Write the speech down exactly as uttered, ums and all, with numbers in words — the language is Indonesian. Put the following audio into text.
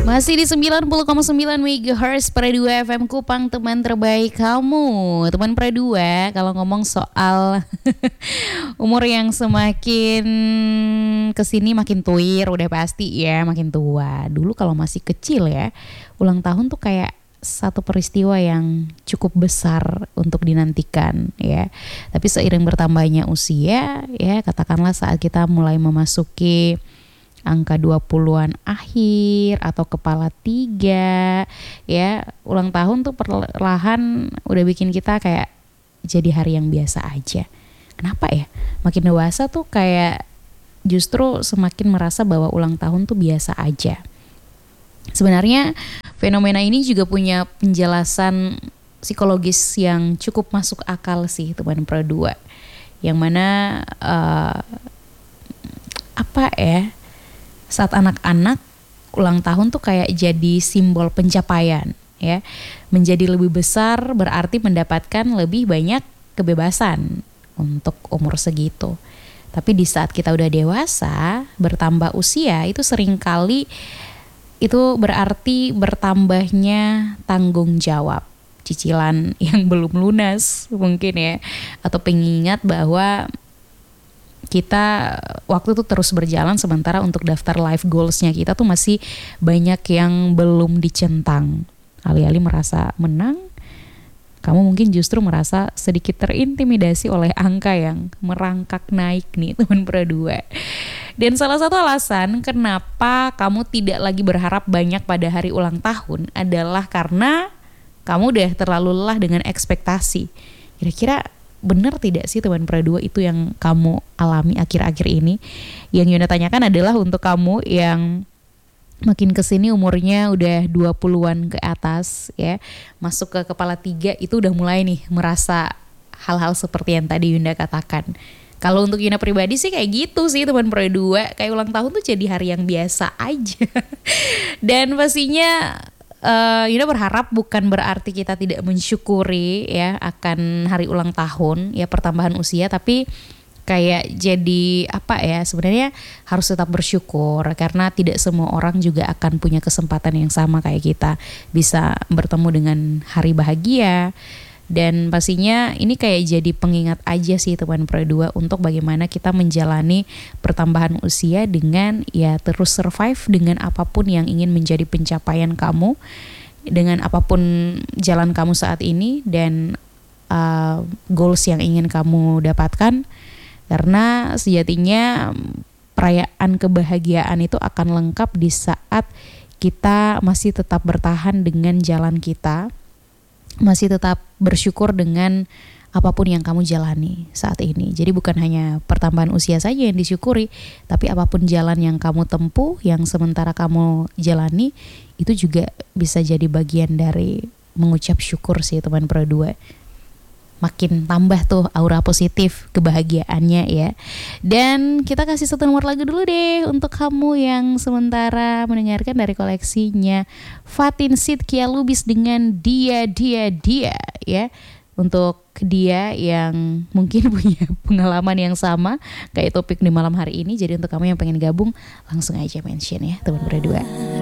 Masih di sembilan puluh koma sembilan megahertz Pro dua F M Kupang, teman terbaik kamu. Teman Pro dua, kalau ngomong soal umur yang semakin kesini makin tuir, udah pasti ya makin tua. Dulu kalau masih kecil ya, ulang tahun tuh kayak satu peristiwa yang cukup besar untuk dinantikan ya. Tapi seiring bertambahnya usia ya, katakanlah saat kita mulai memasuki angka dua puluhan akhir atau kepala tiga ya, ulang tahun tuh perlahan udah bikin kita kayak jadi hari yang biasa aja. Kenapa ya? Makin dewasa tuh kayak justru semakin merasa bahwa ulang tahun tuh biasa aja. Sebenarnya fenomena ini juga punya penjelasan psikologis yang cukup masuk akal sih teman Pro dua. Yang mana uh, apa ya, saat anak-anak ulang tahun tuh kayak jadi simbol pencapaian ya. Menjadi lebih besar berarti mendapatkan lebih banyak kebebasan untuk umur segitu. Tapi di saat kita udah dewasa, bertambah usia, itu seringkali itu berarti bertambahnya tanggung jawab, cicilan yang belum lunas mungkin ya, atau pengingat bahwa kita waktu itu terus berjalan sementara untuk daftar life goals-nya kita tuh masih banyak yang belum dicentang. Alih-alih merasa menang, kamu mungkin justru merasa sedikit terintimidasi oleh angka yang merangkak naik nih teman Pro dua. Dan salah satu alasan kenapa kamu tidak lagi berharap banyak pada hari ulang tahun adalah karena kamu udah terlalu lelah dengan ekspektasi. Kira-kira benar tidak sih teman Pro dua itu yang kamu alami akhir-akhir ini? Yang Yuna tanyakan adalah untuk kamu yang makin kesini umurnya udah dua puluhan ke atas ya, masuk ke kepala tiga, itu udah mulai nih merasa hal-hal seperti yang tadi Yunda katakan. Kalau untuk Yuna pribadi sih kayak gitu sih teman Pro dua, kayak ulang tahun tuh jadi hari yang biasa aja. Dan pastinya Uh, Yuna berharap bukan berarti kita tidak mensyukuri ya akan hari ulang tahun ya, pertambahan usia, tapi kayak jadi apa ya, sebenarnya harus tetap bersyukur karena tidak semua orang juga akan punya kesempatan yang sama kayak kita bisa bertemu dengan hari bahagia. Dan pastinya ini kayak jadi pengingat aja sih teman Pro dua untuk bagaimana kita menjalani pertambahan usia dengan ya terus survive dengan apapun yang ingin menjadi pencapaian kamu, dengan apapun jalan kamu saat ini dan uh, goals yang ingin kamu dapatkan. Karena sejatinya perayaan kebahagiaan itu akan lengkap di saat kita masih tetap bertahan dengan jalan kita, masih tetap bersyukur dengan apapun yang kamu jalani saat ini. Jadi bukan hanya pertambahan usia saja yang disyukuri, tapi apapun jalan yang kamu tempuh, yang sementara kamu jalani, itu juga bisa jadi bagian dari mengucap syukur sih teman Pro dua. Makin tambah tuh aura positif kebahagiaannya ya. Dan kita kasih satu nomor lagu dulu deh untuk kamu yang sementara mendengarkan dari koleksinya Fatin Sidkia Lubis dengan Dia Dia Dia ya. Untuk dia yang mungkin punya pengalaman yang sama kayak topik di malam hari ini, jadi untuk kamu yang pengen gabung langsung aja mention ya teman Pro dua.